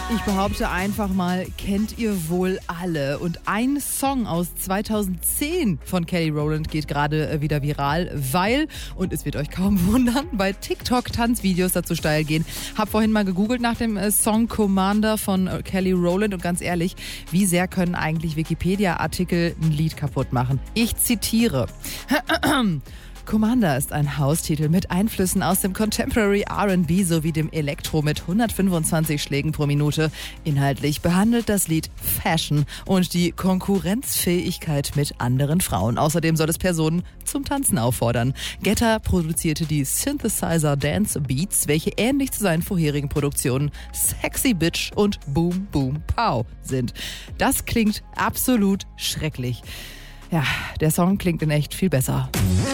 Ich behaupte einfach mal, kennt ihr wohl alle. Und ein Song aus 2010 von Kelly Rowland geht gerade wieder viral, weil, und es wird euch kaum wundern, bei TikTok Tanzvideos dazu steil gehen. Hab vorhin mal gegoogelt nach dem Song Commander von Kelly Rowland und ganz ehrlich, wie sehr können eigentlich Wikipedia-Artikel ein Lied kaputt machen? Ich zitiere. Commander ist ein Haustitel mit Einflüssen aus dem Contemporary R&B sowie dem Elektro mit 125 Schlägen pro Minute. Inhaltlich behandelt das Lied Fashion und die Konkurrenzfähigkeit mit anderen Frauen. Außerdem soll es Personen zum Tanzen auffordern. Getter produzierte die Synthesizer Dance Beats, welche ähnlich zu seinen vorherigen Produktionen Sexy Bitch und Boom Boom Pow sind. Das klingt absolut schrecklich. Ja, der Song klingt in echt viel besser.